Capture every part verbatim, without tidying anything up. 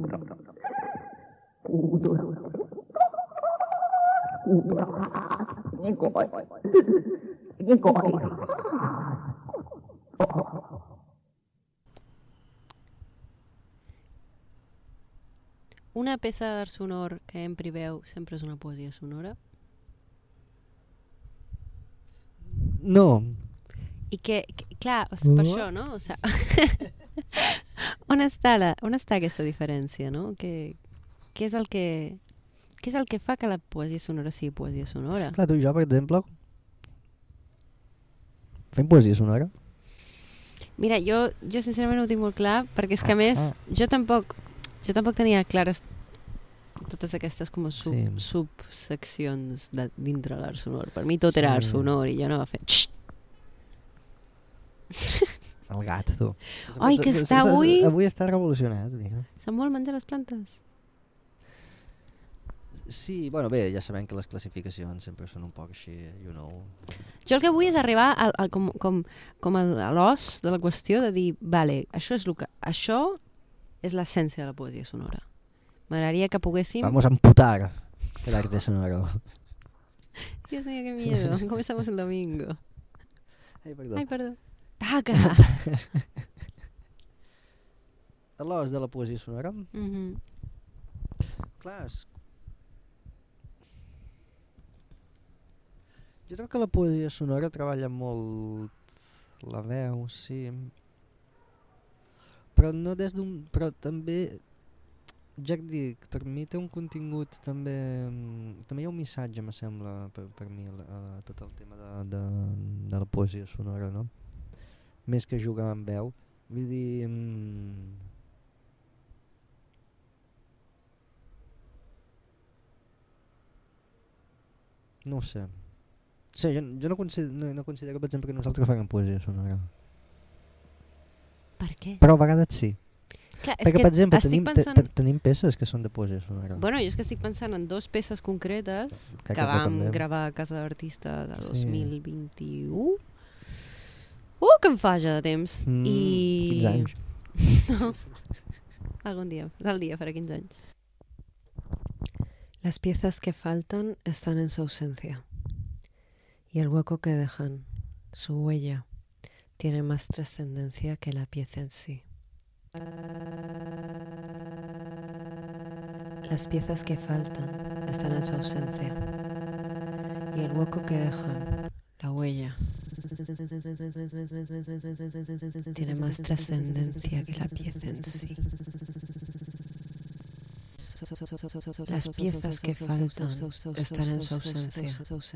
Una peça d'art sonor que em priveu sempre és una poesia sonora? No. I que, que clar, o sigui, per això, no? O sigui, on està la, on està aquesta diferència, no? Que, què és el que què és el que fa que la poesia sonora sigui poesia sonora? Clar, tu i jo, per exemple, fem poesia sonora? Mira, jo, jo sincerament ho tinc molt clar, perquè és que a més, jo tampoc jo tampoc tenia clares totes aquestes com sub, Sí. subseccions de, dintre l'art sonor. Per mi tot Sí. era art sonor i jo anava fent xxt. El gat, tu. Ai, que està avui... Avui està revolucionat. Mira. Se'n vol menjar les plantes. Sí, bueno, bé, ja sabem que les classificacions sempre són un poc així, you know. Jo el que vull és arribar al, al, com, com, com a l'os de la qüestió de dir, vale, això és, lo que, això és l'essència de la poesia sonora. M'agradaria que poguéssim... Vamos a amputar el arte sonoro. Dios mío, qué miedo. ¿Cómo estamos el domingo? Ai, perdó. Ai, perdó. Taca! L'os de la poesia sonora? Mm-hmm. Clar, és... Jo crec que la poesia sonora treballa molt la veu, sí. Però no des d'un... Però també, ja et dic, per mi té un contingut també... També hi ha un missatge, me sembla, per, per mi, a, a tot el tema de, de, de la poesia sonora, no? Més que jugar amb veu. Vull dir... Mm, no ho sé. Sí, jo, jo no, considero, no, no considero, per exemple, que nosaltres fem poesia sonora. Per què? Però a vegades sí. Clar, és Perquè, que per exemple, estic tenim, pensant... te, te, tenim peces que són de poesia sonora. Bueno, jo és que estic pensant en dos peces concretes Crec que que vam també. gravar a Casa d'Artista del Sí. dos mil vint-i-u. Uh, que em fa ja de temps. Mm, I... quinze anys. No. Algun dia, del dia farà quinze anys. Las piezas que faltan están en su ausencia, y el hueco que dejan, su huella, tiene más trascendencia que la pieza en sí. Las piezas que faltan están en su ausencia, y el hueco que dejan, la huella, tiene más trascendencia que la pieza en sí. Las piezas que faltan están en su ausencia.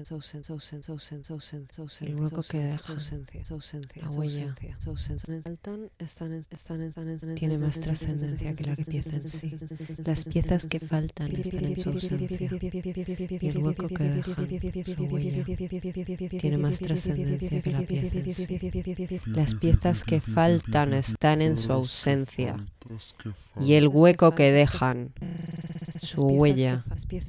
El hueco que deja, la huella, tiene más trascendencia que la pieza en sí. Las piezas que faltan están en su ausencia. Y el hueco que dejan, su huella, tiene más trascendencia que la pieza en sí. Las piezas que faltan están en su ausencia. Y el hueco que dejan, su huella,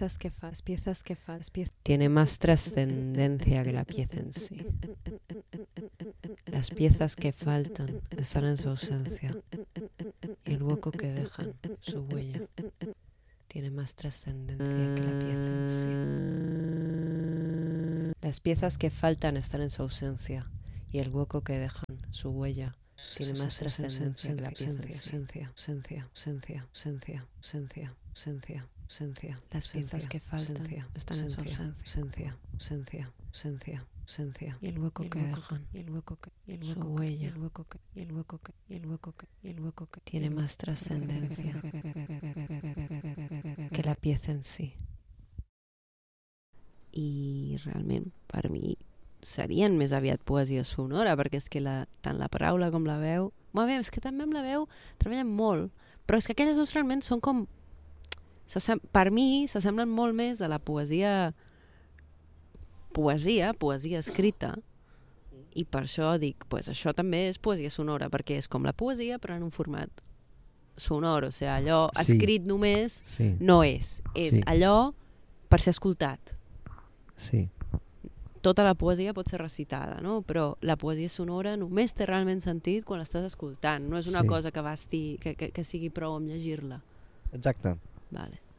tiene más trascendencia que la pieza en sí. Las piezas que faltan están en su ausencia, y el hueco que dejan, su huella, tiene más trascendencia que la pieza en sí. Las piezas que faltan están en su ausencia, y el hueco que dejan, su huella, tiene más trascendencia que la pieza en sí. Ausencia, ausencia, ausencia, ausencia, ausencia, ausencia. Las piezas que faltan están en su ausencia, ausencia, ausencia, ausencia. Y el hueco que dejan, y el hueco que, y el hueco, su huella, el hueco que, y el hueco que, y el hueco que, y el hueco que tiene más trascendencia que la pieza en sí. I realment, per mi, serien més aviat poesia sonora, perquè és que la, tant la paraula com la veu... Molt bé, és que també amb la veu treballen molt, però és que aquelles dos realment són com... Per mi, s'assemblen molt més a la poesia... Poesia, poesia escrita, i per això dic, pues això també és poesia sonora, perquè és com la poesia, però en un format sonor, o sigui, allò Sí. escrit només Sí, no és, és Sí. allò per ser escoltat. sí. Tota la poesia pot ser recitada, no? Però la poesia sonora només té realment sentit quan l'estàs escoltant. No és una Sí. cosa que, basti, que, que, que sigui prou amb llegir-la. Exacte. Vale.